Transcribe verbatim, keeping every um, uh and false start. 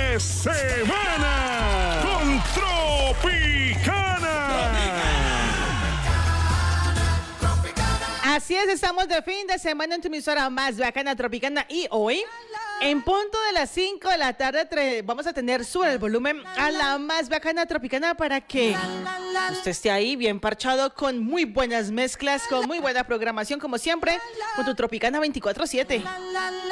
de semana con Tropicana. Así es, estamos de fin de semana en tu emisora más bacana Tropicana y hoy, en punto de las cinco de la tarde, tre- vamos a tener sube el volumen a la más bacana Tropicana para que usted esté ahí bien parchado con muy buenas mezclas, con muy buena programación como siempre, con tu Tropicana veinticuatro siete.